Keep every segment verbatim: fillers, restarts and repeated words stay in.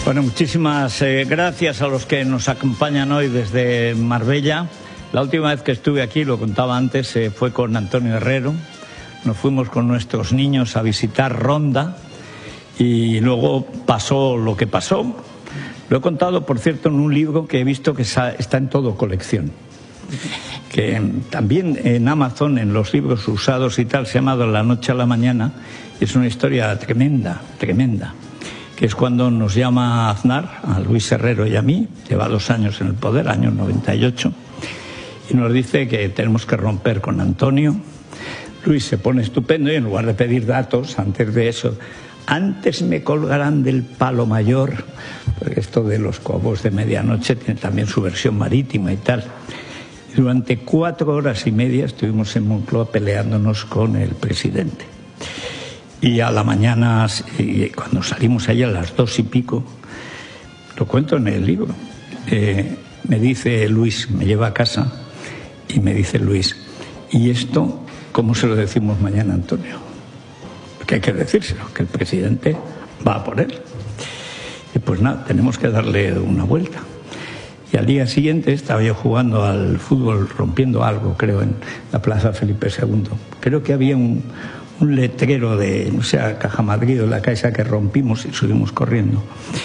Bueno, muchísimas eh, gracias a los que nos acompañan hoy desde Marbella. La última vez que estuve aquí, lo contaba antes, eh, fue con Antonio Herrero. Nos fuimos con nuestros niños a visitar Ronda y luego pasó lo que pasó. Lo he contado, por cierto, en un libro que he visto que está en todo colección. Que también en Amazon, en los libros usados y tal, se ha llamado La noche a la mañana. Y es una historia tremenda, tremenda. Que es cuando nos llama Aznar, a Luis Herrero y a mí, lleva dos años en el poder, año noventa y ocho, y nos dice que tenemos que romper con Antonio. Luis se pone estupendo y en lugar de pedir datos, antes de eso, antes me colgarán del palo mayor, porque esto de los cobos de medianoche tiene también su versión marítima y tal. Y durante cuatro horas y media estuvimos en Moncloa peleándonos con el presidente. Y a la mañana, y cuando salimos allá a las dos y pico, lo cuento en el libro, eh, me dice Luis, me lleva a casa y me dice Luis, ¿y esto cómo se lo decimos mañana a Antonio? Porque hay que decírselo, que el presidente va a por él. Y pues nada, tenemos que darle una vuelta. Y al día siguiente estaba yo jugando al fútbol, rompiendo algo, creo, en la Plaza Felipe segundo. Creo que había un... un letrero de, no sé, Caja Madrid o la Caixa que rompimos y subimos corriendo.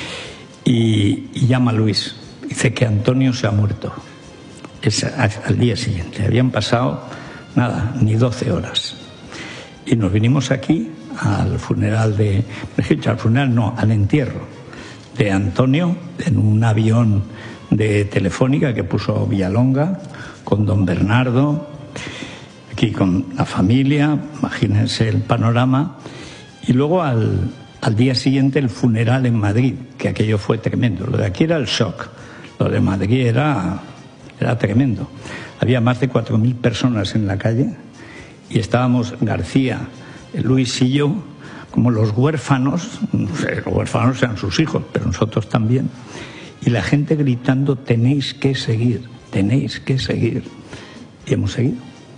Y, y llama a Luis. Dice que Antonio se ha muerto. Es al día siguiente. Habían pasado, nada, ni doce horas. Y nos vinimos aquí al funeral de... Al funeral no, al entierro de Antonio en un avión de Telefónica que puso Villalonga con don Bernardo, aquí con la familia, imagínense el panorama, y luego al, al día siguiente el funeral en Madrid, que aquello fue tremendo. Lo de aquí era el shock, lo de Madrid era, era tremendo. Había más de cuatro mil personas en la calle y estábamos García, Luis y yo, como los huérfanos, no sé, los huérfanos eran sus hijos, pero nosotros también, y la gente gritando, tenéis que seguir, tenéis que seguir. Y hemos seguido.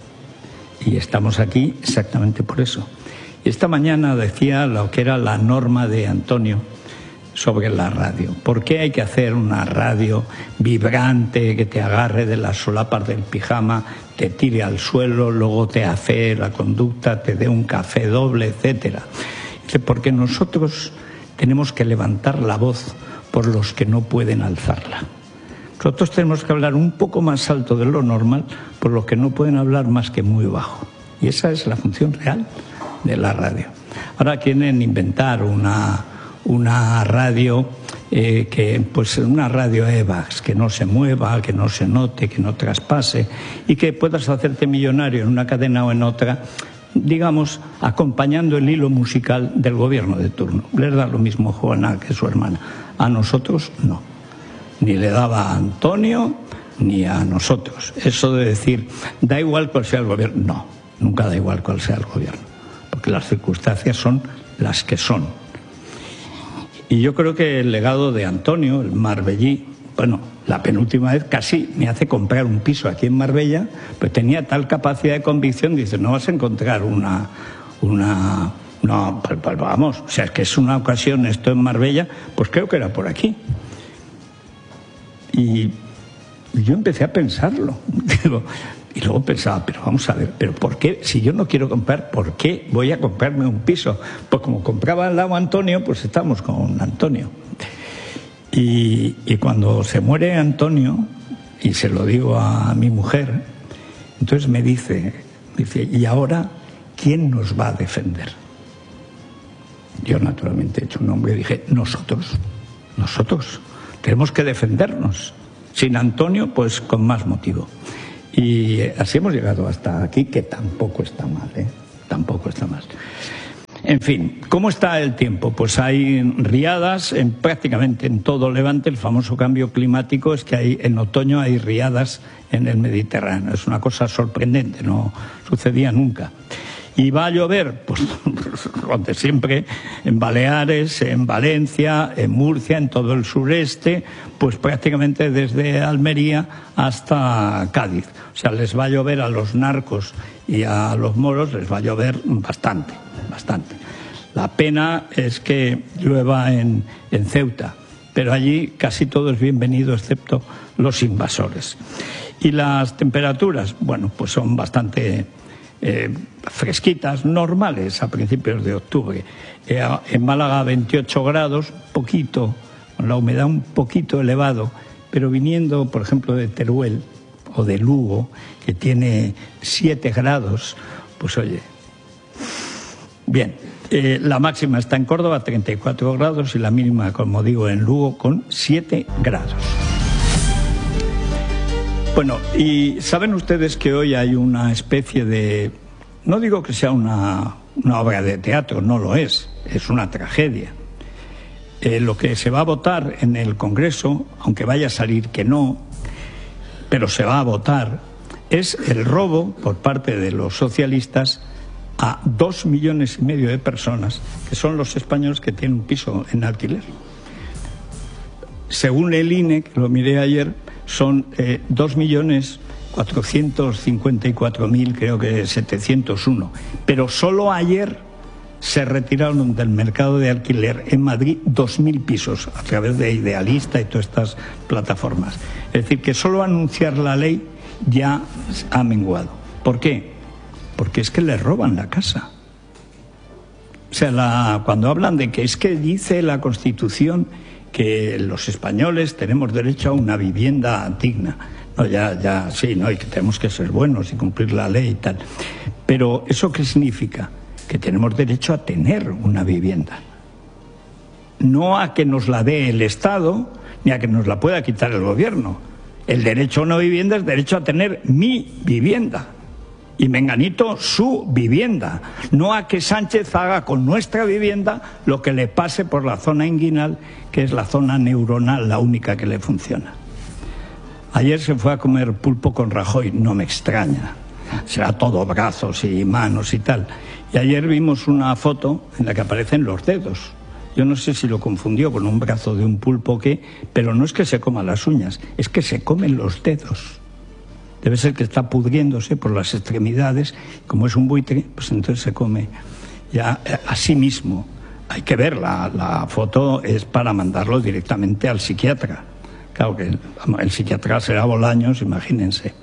Y estamos aquí exactamente por eso. Y esta mañana decía lo que era la norma de Antonio sobre la radio. ¿Por qué hay que hacer una radio vibrante que te agarre de las solapas del pijama, te tire al suelo, luego te hace la conducta, te dé un café doble, etcétera? Dice, porque nosotros tenemos que levantar la voz por los que no pueden alzarla. Nosotros tenemos que hablar un poco más alto de lo normal por los que no pueden hablar más que muy bajo. Y esa es la función real de la radio. Ahora quieren inventar una, una radio, eh, que, pues una radio EVAX, que no se mueva, que no se note, que no traspase y que puedas hacerte millonario en una cadena o en otra, digamos, acompañando el hilo musical del gobierno de turno. Les da lo mismo Juana que su hermana. A nosotros no. Ni le daba a Antonio ni a nosotros. Eso de decir, da igual cuál sea el gobierno. No, nunca da igual cuál sea el gobierno, porque las circunstancias son las que son. Y yo creo que el legado de Antonio, el marbellí, bueno, la penúltima vez casi me hace comprar un piso aquí en Marbella, pues tenía tal capacidad de convicción, dice, no vas a encontrar una... una no, pues, pues vamos, o sea, es que es una ocasión esto en Marbella, pues creo que era por aquí. Y yo empecé a pensarlo. Digo, y luego pensaba, pero vamos a ver, ¿pero por qué? Si yo no quiero comprar, ¿por qué voy a comprarme un piso? Pues como compraba al lado Antonio, pues estamos con Antonio. Y, y cuando se muere Antonio, y se lo digo a mi mujer, entonces me dice, dice, ¿y ahora quién nos va a defender? Yo naturalmente he hecho un nombre y dije, nosotros, nosotros. Tenemos que defendernos. Sin Antonio, pues con más motivo. Y así hemos llegado hasta aquí, que tampoco está mal, ¿eh? Tampoco está mal. En fin, ¿cómo está el tiempo? Pues hay riadas en prácticamente en todo Levante. El famoso cambio climático es que hay, en otoño hay riadas en el Mediterráneo. Es una cosa sorprendente, no sucedía nunca. ¿Y va a llover? Pues donde siempre, en Baleares, en Valencia, en Murcia, en todo el sureste, pues prácticamente desde Almería hasta Cádiz. O sea, les va a llover a los narcos y a los moros, les va a llover bastante, bastante. La pena es que llueva en, en Ceuta, pero allí casi todo es bienvenido excepto los invasores. Y las temperaturas, bueno, pues son bastante eh, fresquitas, normales a principios de octubre. Eh, en Málaga veintiocho grados, poquito, con la humedad un poquito elevado, pero viniendo, por ejemplo, de Teruel o de Lugo, que tiene siete grados, pues oye, bien. Eh, la máxima está en Córdoba, treinta y cuatro grados, y la mínima, como digo, en Lugo, con siete grados. Bueno, y saben ustedes que hoy hay una especie de... No digo que sea una, una obra de teatro, no lo es, es una tragedia. Eh, lo que se va a votar en el Congreso, aunque vaya a salir que no, pero se va a votar, es el robo por parte de los socialistas a dos millones y medio de personas, que son los españoles que tienen un piso en alquiler. Según el I N E, que lo miré ayer, son eh, dos millones cuatrocientos cincuenta y cuatro mil, creo que setecientos uno. Pero solo ayer se retiraron del mercado de alquiler en Madrid dos mil pisos a través de Idealista y todas estas plataformas. Es decir, que solo anunciar la ley ya ha menguado. ¿Por qué? Porque es que les roban la casa. O sea, la, cuando hablan de que es que dice la Constitución que los españoles tenemos derecho a una vivienda digna. No, ya, ya, sí, no, y que tenemos que ser buenos y cumplir la ley y tal. Pero ¿eso qué significa? Que tenemos derecho a tener una vivienda. No a que nos la dé el Estado, ni a que nos la pueda quitar el gobierno. El derecho a una vivienda es derecho a tener mi vivienda. Y Menganito su vivienda, no a que Sánchez haga con nuestra vivienda lo que le pase por la zona inguinal, que es la zona neuronal, la única que le funciona. Ayer se fue a comer pulpo con Rajoy, no me extraña, será todo brazos y manos y tal. Y ayer vimos una foto en la que aparecen los dedos. Yo no sé si lo confundió con un brazo de un pulpo o qué, pero no es que se coma las uñas, es que se comen los dedos. Debe ser que está pudriéndose por las extremidades, como es un buitre, pues entonces se come ya a sí mismo. Hay que ver, la, la foto es para mandarlo directamente al psiquiatra. Claro que el psiquiatra será Bolaños, imagínense.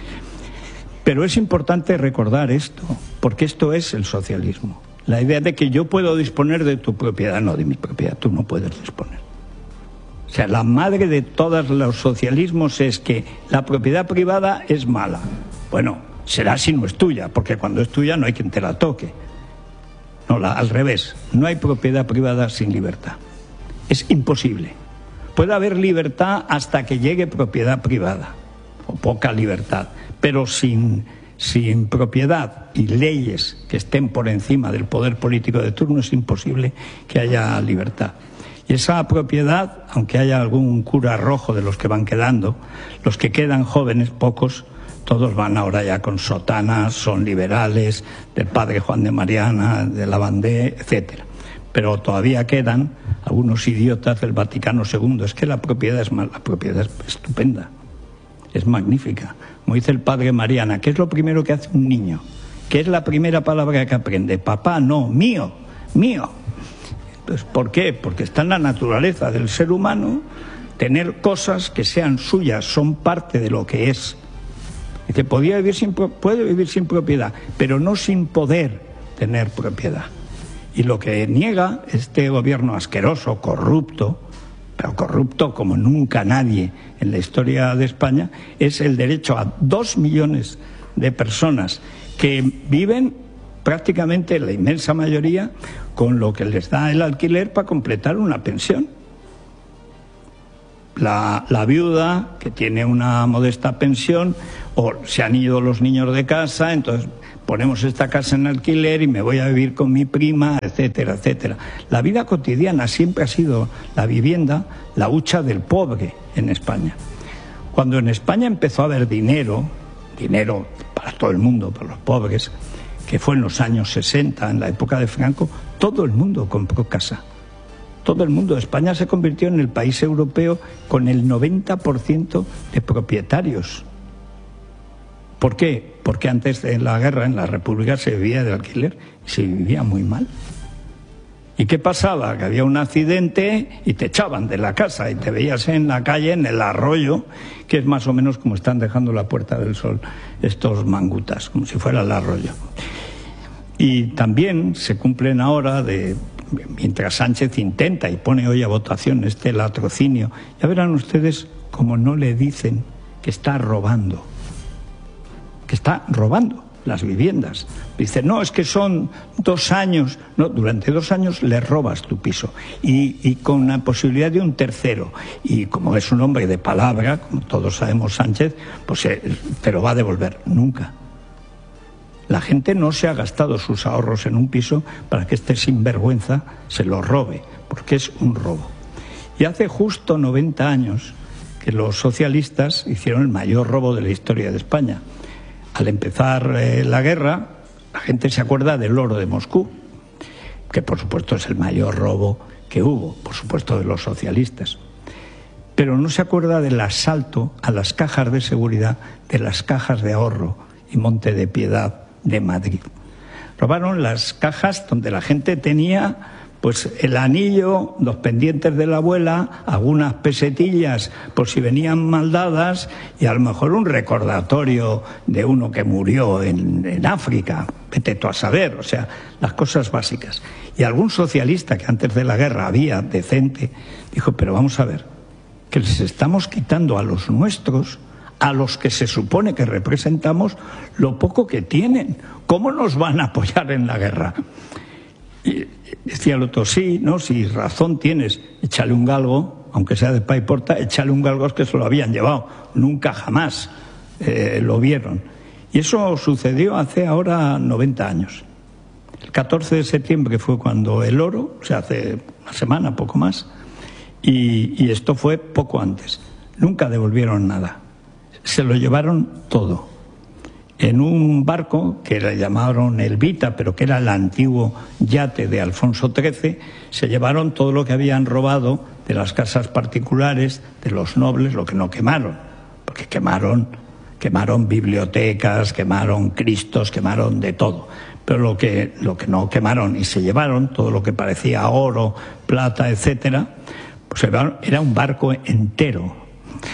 Pero es importante recordar esto, porque esto es el socialismo. La idea de que yo puedo disponer de tu propiedad, no de mi propiedad, tú no puedes disponer. O sea, la madre de todos los socialismos es que la propiedad privada es mala. Bueno, será si no es tuya, porque cuando es tuya no hay quien te la toque. No, la, al revés, no hay propiedad privada sin libertad. Es imposible. Puede haber libertad hasta que llegue propiedad privada, o poca libertad, pero sin, sin propiedad y leyes que estén por encima del poder político de turno es imposible que haya libertad. Y esa propiedad, aunque haya algún cura rojo de los que van quedando, los que quedan jóvenes, pocos, todos van ahora ya con sotanas, son liberales, del padre Juan de Mariana, de Lavandé, etcétera. Pero todavía quedan algunos idiotas del Vaticano segundo. Es que la propiedad es mal, la propiedad es estupenda, es magnífica. Como dice el padre Mariana, ¿qué es lo primero que hace un niño? ¿Qué es la primera palabra que aprende? Papá, no, mío, mío. Pues, ¿por qué? Porque está en la naturaleza del ser humano tener cosas que sean suyas, son parte de lo que es. Y que podía vivir sin, puede vivir sin propiedad, pero no sin poder tener propiedad. Y lo que niega este gobierno asqueroso, corrupto, pero corrupto como nunca nadie en la historia de España, es el derecho a dos millones de personas que viven prácticamente la inmensa mayoría con lo que les da el alquiler para completar una pensión. La, la viuda, que tiene una modesta pensión, o se han ido los niños de casa, entonces ponemos esta casa en alquiler y me voy a vivir con mi prima, etcétera, etcétera. La vida cotidiana siempre ha sido la vivienda, la hucha del pobre en España. Cuando en España empezó a haber dinero, dinero para todo el mundo, para los pobres, que fue en los años sesenta, en la época de Franco, todo el mundo compró casa. Todo el mundo. España se convirtió en el país europeo con el noventa por ciento de propietarios. ¿Por qué? Porque antes de la guerra, en la República, se vivía de alquiler y se vivía muy mal. ¿Y qué pasaba? Que había un accidente y te echaban de la casa y te veías en la calle, en el arroyo, que es más o menos como están dejando la Puerta del Sol estos mangutas, como si fuera el arroyo. Y también se cumplen ahora de... Mientras Sánchez intenta y pone hoy a votación este latrocinio, ya verán ustedes como no le dicen que está robando, que está robando las viviendas. Dice, no, es que son dos años. No, durante dos años le robas tu piso y, y con la posibilidad de un tercero. Y como es un hombre de palabra, como todos sabemos Sánchez, pues eh, te lo va a devolver. Nunca. La gente no se ha gastado sus ahorros en un piso para que este sinvergüenza se lo robe, porque es un robo. Y hace justo noventa años que los socialistas hicieron el mayor robo de la historia de España. Al empezar eh, la guerra, la gente se acuerda del oro de Moscú, que por supuesto es el mayor robo que hubo, por supuesto de los socialistas. Pero no se acuerda del asalto a las cajas de seguridad, de las cajas de ahorro y Monte de Piedad de Madrid. Robaron las cajas donde la gente tenía pues el anillo, los pendientes de la abuela, algunas pesetillas por si venían mal dadas y a lo mejor un recordatorio de uno que murió en, en África, vete tú a saber, o sea, las cosas básicas. Y algún socialista que antes de la guerra había decente, dijo, pero vamos a ver, que les estamos quitando a los nuestros, a los que se supone que representamos, lo poco que tienen. ¿Cómo nos van a apoyar en la guerra? Y decía el otro, sí, ¿no? Si razón tienes, échale un galgo, aunque sea de pay porta, échale un galgo, es que se lo habían llevado. Nunca jamás eh, lo vieron. Y eso sucedió hace ahora noventa años. El catorce de septiembre fue cuando el oro, o sea, hace una semana, poco más, y, y esto fue poco antes. Nunca devolvieron nada. Se lo llevaron todo. En un barco que le llamaron el Vita, pero que era el antiguo yate de Alfonso trece, se llevaron todo lo que habían robado de las casas particulares, de los nobles, lo que no quemaron, porque quemaron, quemaron bibliotecas, quemaron cristos, quemaron de todo. Pero lo que, lo que no quemaron y se llevaron, todo lo que parecía oro, plata, etcétera, pues era un barco entero.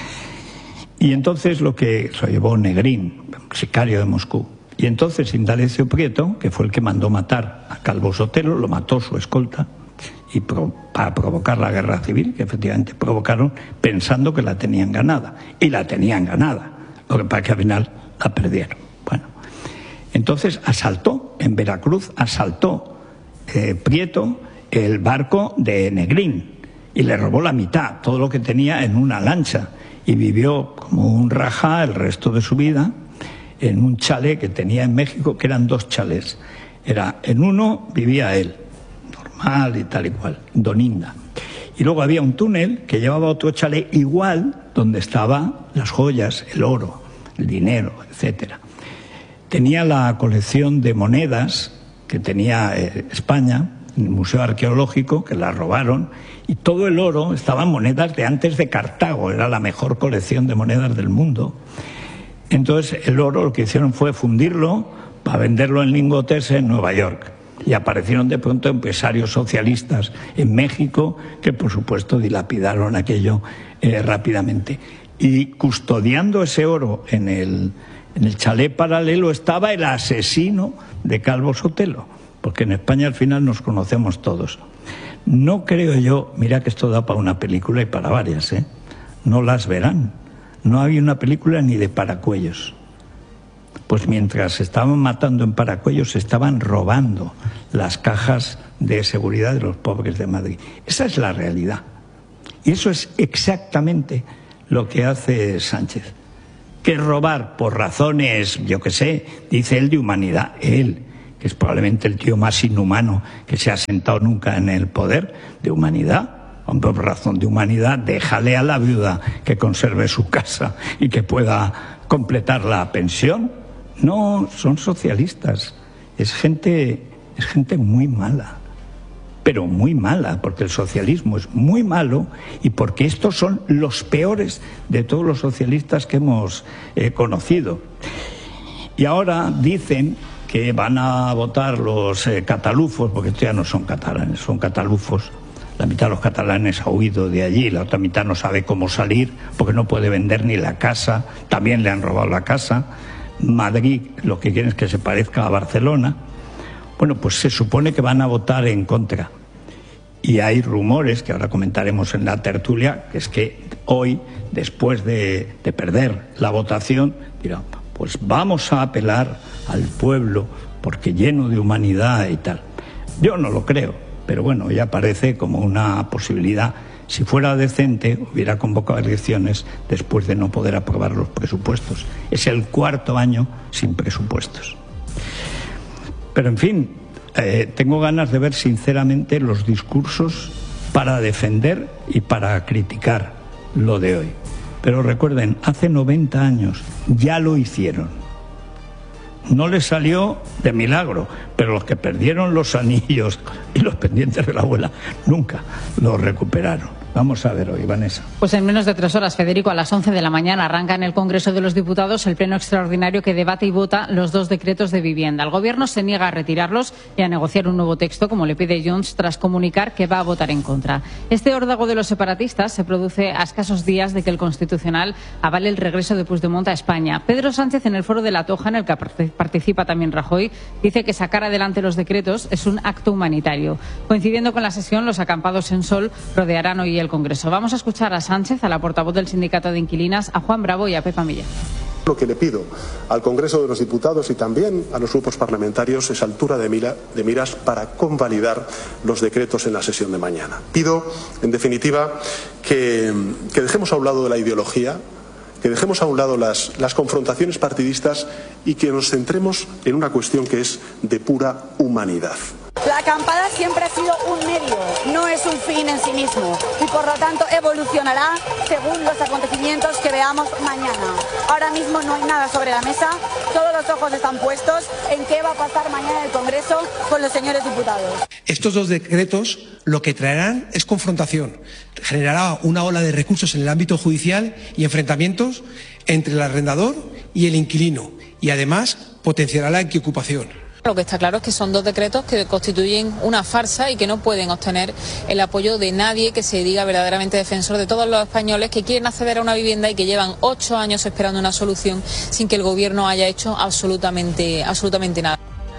Y entonces lo que se lo llevó Negrín, sicario de Moscú. Y entonces Indalecio Prieto, que fue el que mandó matar a Calvo Sotelo, lo mató su escolta, y pro, para provocar la guerra civil, que efectivamente provocaron, pensando que la tenían ganada. Y la tenían ganada, lo que pasa que al final la perdieron. Bueno, entonces asaltó, en Veracruz, asaltó eh, Prieto el barco de Negrín y le robó la mitad, todo lo que tenía en una lancha. Y vivió como un rajá el resto de su vida en un chalet que tenía en México, que eran dos chalés. Era, en uno vivía él, normal y tal y cual, Doninda. Y luego había un túnel que llevaba otro chalet igual, donde estaban las joyas, el oro, el dinero, etcétera. Tenía la colección de monedas que tenía eh, España, en el Museo Arqueológico, que la robaron, y todo el oro estaban monedas de antes de Cartago, era la mejor colección de monedas del mundo. Entonces el oro lo que hicieron fue fundirlo para venderlo en lingotes en Nueva York. Y aparecieron de pronto empresarios socialistas en México que por supuesto dilapidaron aquello eh, rápidamente. Y custodiando ese oro en el, en el chalet paralelo estaba el asesino de Calvo Sotelo, porque en España al final nos conocemos todos. No creo yo, mira que esto da para una película y para varias, ¿eh? No las verán. No había una película ni de Paracuellos. Pues mientras estaban matando en Paracuellos, estaban robando las cajas de seguridad de los pobres de Madrid. Esa es la realidad. Y eso es exactamente lo que hace Sánchez. Que robar por razones, yo qué sé, dice él, de humanidad. Él, que es probablemente el tío más inhumano que se ha sentado nunca en el poder, de humanidad. Hombre, por razón de humanidad, déjale a la viuda que conserve su casa y que pueda completar la pensión. No, son socialistas. Es gente, es gente muy mala. Pero muy mala, porque el socialismo es muy malo y porque estos son los peores de todos los socialistas que hemos eh, conocido. Y ahora dicen que van a votar los eh, catalufos, porque estos ya no son catalanes, son catalufos. La mitad de los catalanes ha huido de allí, la otra mitad no sabe cómo salir porque no puede vender ni la casa, también le han robado la casa. Madrid lo que quieren es que se parezca a Barcelona. Bueno, pues se supone que van a votar en contra. Y hay rumores, que ahora comentaremos en la tertulia, que es que hoy, después de, de perder la votación, dirán, pues vamos a apelar al pueblo porque lleno de humanidad y tal. Yo no lo creo, pero bueno, ya parece como una posibilidad. Si fuera decente, hubiera convocado elecciones después de no poder aprobar los presupuestos. Es el cuarto año sin presupuestos. Pero en fin, eh, tengo ganas de ver sinceramente los discursos para defender y para criticar lo de hoy. Pero recuerden, hace noventa años ya lo hicieron. No les salió de milagro, pero los que perdieron los anillos y los pendientes de la abuela nunca los recuperaron. Vamos a ver hoy, Vanessa. Pues en menos de tres horas, Federico, a las once de la mañana arranca en el Congreso de los Diputados el pleno extraordinario que debate y vota los dos decretos de vivienda. El Gobierno se niega a retirarlos y a negociar un nuevo texto, como le pide Junts, tras comunicar que va a votar en contra. Este órdago de los separatistas se produce a escasos días de que el Constitucional avale el regreso de Puigdemont a España. Pedro Sánchez, en el foro de La Toja, en el que participa también Rajoy, dice que sacar adelante los decretos es un acto humanitario. Coincidiendo con la sesión, los acampados en Sol rodearán hoy el Congreso. Vamos a escuchar a Sánchez, a la portavoz del Sindicato de Inquilinas, a Juan Bravo y a Pepa Millán. Lo que le pido al Congreso de los Diputados y también a los grupos parlamentarios es altura de, mira, de miras para convalidar los decretos en la sesión de mañana. Pido, en definitiva, que, que dejemos a un lado la ideología, que dejemos a un lado las, las confrontaciones partidistas y que nos centremos en una cuestión que es de pura humanidad. La acampada siempre ha sido un medio, no es un fin en sí mismo y por lo tanto evolucionará según los acontecimientos que veamos mañana. Ahora mismo no hay nada sobre la mesa, todos los ojos están puestos en qué va a pasar mañana en el Congreso con los señores diputados. Estos dos decretos lo que traerán es confrontación, generará una ola de recursos en el ámbito judicial y enfrentamientos entre el arrendador y el inquilino y además potenciará la equiocupación. Lo que está claro es que son dos decretos que constituyen una farsa y que no pueden obtener el apoyo de nadie que se diga verdaderamente defensor de todos los españoles que quieren acceder a una vivienda y que llevan ocho años esperando una solución sin que el Gobierno haya hecho absolutamente, absolutamente nada.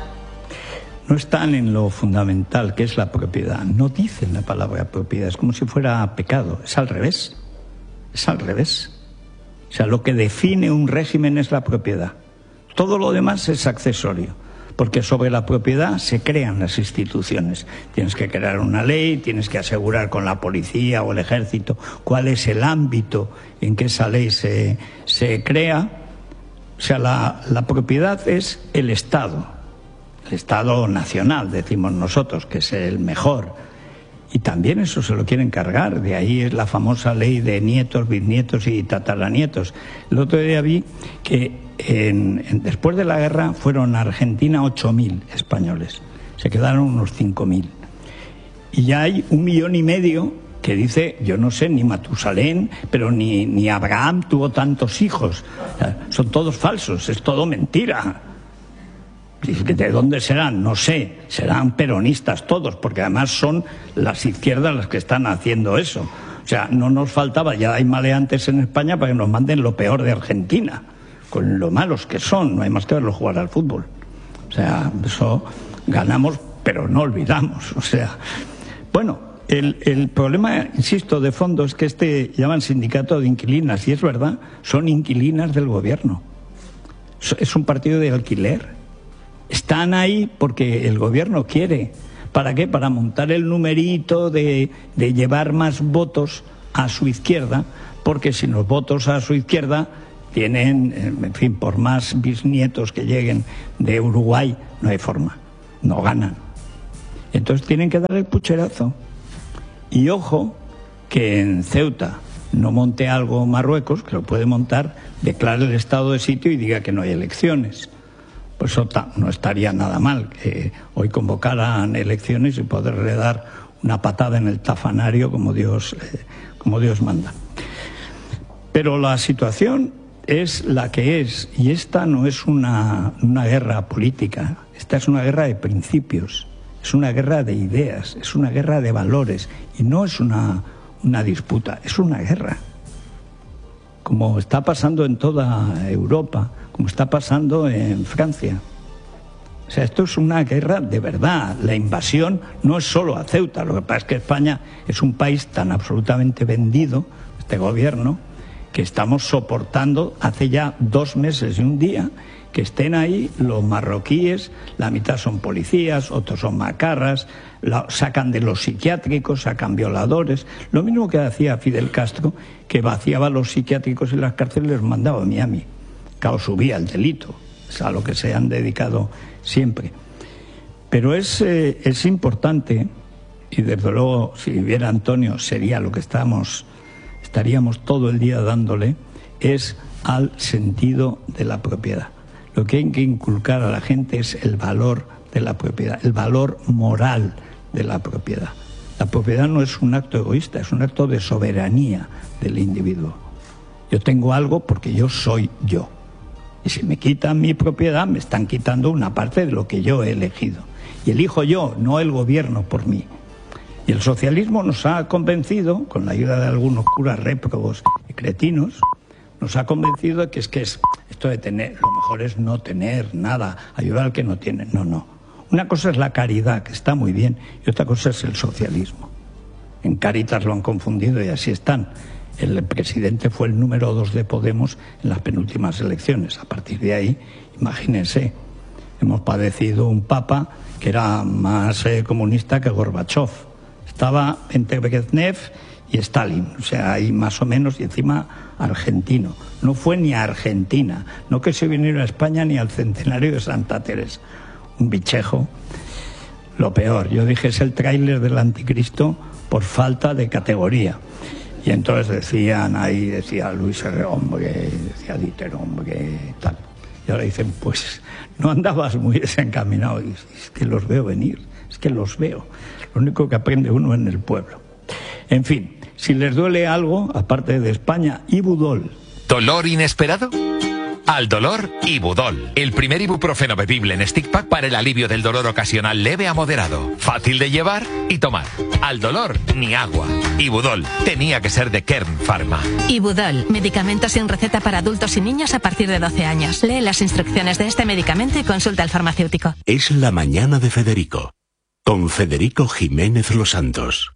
No están en lo fundamental, que es la propiedad. No dicen la palabra propiedad, es como si fuera pecado. Es al revés. Es al revés. O sea, lo que define un régimen es la propiedad. Todo lo demás es accesorio. Porque sobre la propiedad se crean las instituciones. Tienes que crear una ley, tienes que asegurar con la policía o el ejército cuál es el ámbito en que esa ley se, se crea. O sea, la, la propiedad es el Estado, el Estado nacional, decimos nosotros, que es el mejor. Y también eso se lo quieren cargar, de ahí es la famosa ley de nietos, bisnietos y tataranietos. El otro día vi que en, en, después de la guerra fueron a Argentina ocho mil españoles, se quedaron unos cinco mil. Y ya hay un millón y medio que dice, yo no sé, ni Matusalén, pero ni, ni Abraham tuvo tantos hijos. O sea, son todos falsos, es todo mentira. ¿De dónde serán? No sé, serán peronistas todos, porque además son las izquierdas las que están haciendo eso. O sea, no nos faltaba, ya hay maleantes en España para que nos manden lo peor de Argentina, con lo malos que son, no hay más que verlos jugar al fútbol. O sea, eso ganamos, pero no olvidamos. O sea, bueno, el, el problema, insisto, de fondo es que este llaman sindicato de inquilinas, y es verdad, son inquilinas del gobierno. Es un partido de alquiler. Están ahí porque el gobierno quiere. ¿Para qué? Para montar el numerito de, de llevar más votos a su izquierda, porque sin los votos a su izquierda tienen, en fin, por más bisnietos que lleguen de Uruguay, no hay forma, no ganan. Entonces tienen que dar el pucherazo. Y ojo, que en Ceuta no monte algo Marruecos, que lo puede montar, declare el estado de sitio y diga que no hay elecciones. Pues eso no estaría nada mal, que hoy convocaran elecciones y poderle dar una patada en el tafanario como Dios, eh, como Dios manda. Pero la situación es la que es, y esta no es una, una guerra política, esta es una guerra de principios, es una guerra de ideas, es una guerra de valores, y no es una, una disputa, es una guerra. Como está pasando en toda Europa, como está pasando en Francia. O sea, esto es una guerra de verdad. La invasión no es solo a Ceuta, lo que pasa es que España es un país tan absolutamente vendido, este gobierno, que estamos soportando hace ya dos meses y un día que estén ahí los marroquíes, la mitad son policías, otros son macarras, la, sacan de los psiquiátricos, sacan violadores, lo mismo que hacía Fidel Castro, que vaciaba los psiquiátricos y las cárceles y los mandaba a Miami. Claro, subía el delito, es a lo que se han dedicado siempre. Pero es, eh, es importante, y desde luego si viviera Antonio sería lo que estamos, estaríamos todo el día dándole, es al sentido de la propiedad. Lo que hay que inculcar a la gente es el valor de la propiedad, el valor moral de la propiedad. La propiedad no es un acto egoísta, es un acto de soberanía del individuo. Yo tengo algo porque yo soy yo. Y si me quitan mi propiedad, me están quitando una parte de lo que yo he elegido. Y elijo yo, no el gobierno por mí. Y el socialismo nos ha convencido, con la ayuda de algunos curas réprobos y cretinos, nos ha convencido de que es que es esto de tener, lo mejor es no tener nada, ayudar al que no tiene. No, no. Una cosa es la caridad, que está muy bien, y otra cosa es el socialismo. En Cáritas lo han confundido y así están. El presidente fue el número dos de Podemos en las penúltimas elecciones. A partir de ahí, imagínense, hemos padecido un papa que era más eh, comunista que Gorbachov. Estaba entre Brezhnev y Stalin, o sea, ahí más o menos, y encima argentino. No fue ni a Argentina, no que se viniera a España ni al centenario de Santa Teresa. Un bichejo, lo peor. Yo dije, es el tráiler del anticristo por falta de categoría. Y entonces decían ahí, decía Luis R. hombre, decía Dieter, hombre, tal. Y ahora dicen, pues no andabas muy desencaminado. Y es que los veo venir, es que los veo. Lo único que aprende uno en el pueblo. En fin, si les duele algo, aparte de España, Ibudol. ¿Dolor inesperado? Al dolor, Ibudol. El primer ibuprofeno bebible en stick pack para el alivio del dolor ocasional leve a moderado. Fácil de llevar y tomar. Al dolor, ni agua. Ibudol. Tenía que ser de Kern Pharma. Ibudol. Medicamento sin receta para adultos y niños a partir de doce años. Lee las instrucciones de este medicamento y consulta al farmacéutico. Es la mañana de Federico. Con Federico Jiménez Los Santos.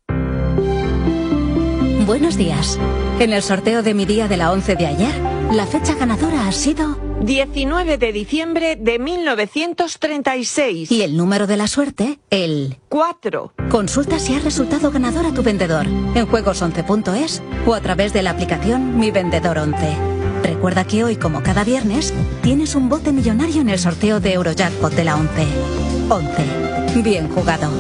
Buenos días. En el sorteo de mi día de la once de ayer, la fecha ganadora ha sido diecinueve de diciembre de mil novecientos treinta y seis. Y el número de la suerte, el cuatro. Consulta si ha resultado ganador a tu vendedor en juegos once punto es o a través de la aplicación Mi Vendedor once. Recuerda que hoy, como cada viernes, tienes un bote millonario en el sorteo de Eurojackpot de la once. once. Bien jugado.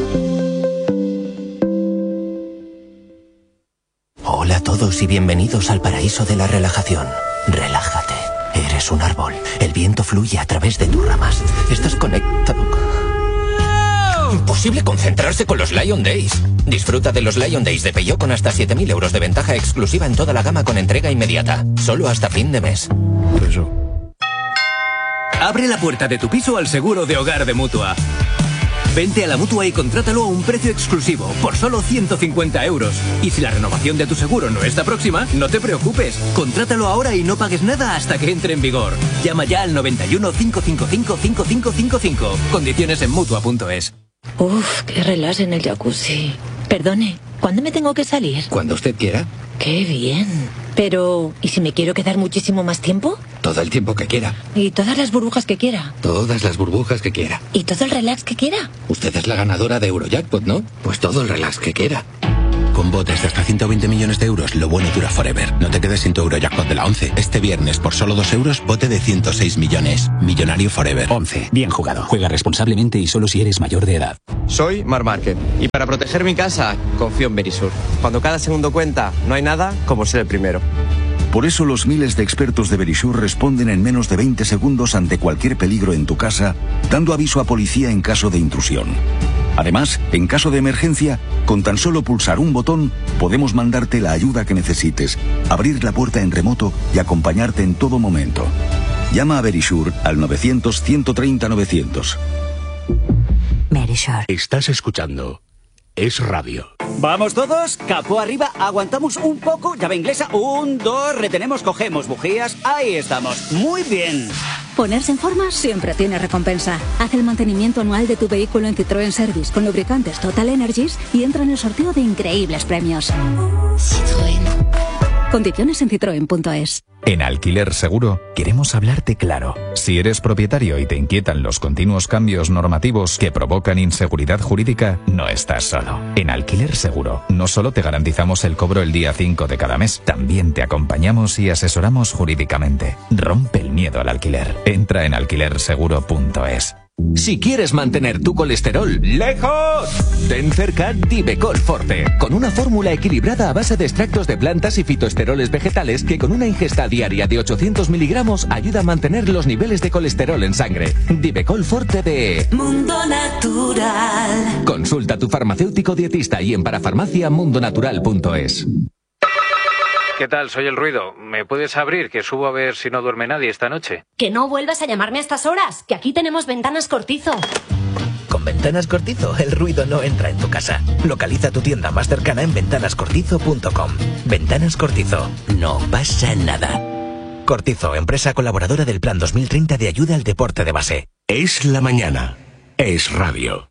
Hola a todos y bienvenidos al paraíso de la relajación. Relájate. Eres un árbol. El viento fluye a través de tus ramas. Estás conectado. Imposible concentrarse con los Lion Days. Disfruta de los Lion Days de Peugeot con hasta siete mil euros de ventaja exclusiva en toda la gama con entrega inmediata. Solo hasta fin de mes. Eso. Abre la puerta de tu piso al seguro de hogar de Mutua. Vente a la Mutua y contrátalo a un precio exclusivo, por solo ciento cincuenta euros. Y si la renovación de tu seguro no está próxima, no te preocupes. Contrátalo ahora y no pagues nada hasta que entre en vigor. Llama ya al noventa y uno, cinco cinco cinco, cinco cinco cinco cinco. Condiciones en Mutua punto es. Uf, qué relax en el jacuzzi. Perdone, ¿cuándo me tengo que salir? Cuando usted quiera. Qué bien. Pero, ¿y si me quiero quedar muchísimo más tiempo? Todo el tiempo que quiera. ¿Y todas las burbujas que quiera? Todas las burbujas que quiera. ¿Y todo el relax que quiera? Usted es la ganadora de Eurojackpot, ¿no? Pues todo el relax que quiera. Con botes de hasta ciento veinte millones de euros, lo bueno dura forever. No te quedes sin tu Eurojackpot de la once. Este viernes, por solo dos euros, bote de ciento seis millones. Millonario forever. once. Bien jugado. Juega responsablemente y solo si eres mayor de edad. Soy Mar Márquez y para proteger mi casa, confío en Verisur. Cuando cada segundo cuenta, no hay nada como ser el primero. Por eso los miles de expertos de Verisur responden en menos de veinte segundos ante cualquier peligro en tu casa, dando aviso a policía en caso de intrusión. Además, en caso de emergencia, con tan solo pulsar un botón, podemos mandarte la ayuda que necesites, abrir la puerta en remoto y acompañarte en todo momento. Llama a Verisure al novecientos, ciento treinta, novecientos. Verisure. Estás escuchando Es Radio. Vamos todos, capó arriba, aguantamos un poco, llave inglesa, un, dos, retenemos, cogemos bujías, ahí estamos, muy bien. Ponerse en forma siempre tiene recompensa. Haz el mantenimiento anual de tu vehículo en Citroën Service con lubricantes Total Energies y entra en el sorteo de increíbles premios. Citroën. Condiciones en citroen punto es. En Alquiler Seguro queremos hablarte claro. Si eres propietario y te inquietan los continuos cambios normativos que provocan inseguridad jurídica, no estás solo. En Alquiler Seguro no solo te garantizamos el cobro el día cinco de cada mes, también te acompañamos y asesoramos jurídicamente. Rompe el miedo al alquiler. Entra en alquiler seguro punto es. Si quieres mantener tu colesterol lejos, ten cerca Divecol Forte, con una fórmula equilibrada a base de extractos de plantas y fitoesteroles vegetales que con una ingesta diaria de ochocientos miligramos ayuda a mantener los niveles de colesterol en sangre. Divecol Forte de Mundo Natural. Consulta a tu farmacéutico dietista y en parafarmacia mundo natural punto es. ¿Qué tal? Soy el Ruido. ¿Me puedes abrir? Que subo a ver si no duerme nadie esta noche. Que no vuelvas a llamarme a estas horas, que aquí tenemos Ventanas Cortizo. Con Ventanas Cortizo, el ruido no entra en tu casa. Localiza tu tienda más cercana en ventanas cortizo punto com. Ventanas Cortizo. No pasa nada. Cortizo, empresa colaboradora del Plan dos mil treinta de ayuda al deporte de base. Es la mañana. Es Radio.